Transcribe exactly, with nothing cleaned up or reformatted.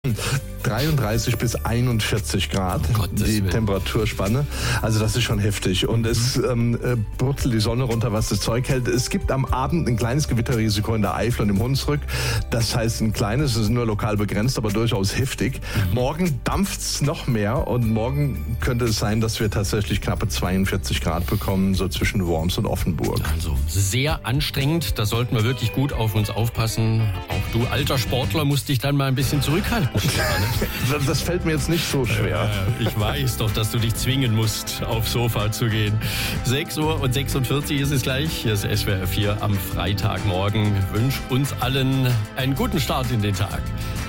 dreiunddreißig bis einundvierzig Grad, oh Gott, die Willen. Temperaturspanne. Also das ist schon heftig. Und es ähm, äh, brutzelt die Sonne runter, was das Zeug hält. Es gibt am Abend ein kleines Gewitterrisiko in der Eifel und im Hunsrück. Das heißt ein kleines, es ist nur lokal begrenzt, aber durchaus heftig. Mhm. Morgen dampft's noch mehr und morgen könnte es sein, dass wir tatsächlich knappe zweiundvierzig Grad bekommen, so zwischen Worms und Offenburg. Also sehr anstrengend, da sollten wir wirklich gut auf uns aufpassen. Auch du alter Sportler musst dich dann mal ein bisschen zurückhalten. Das fällt mir jetzt nicht so schwer. Äh, ich weiß doch, dass du dich zwingen musst, aufs Sofa zu gehen. sechs Uhr und sechsundvierzig ist es gleich. Hier ist S W R vier am Freitagmorgen. Ich wünsche uns allen einen guten Start in den Tag.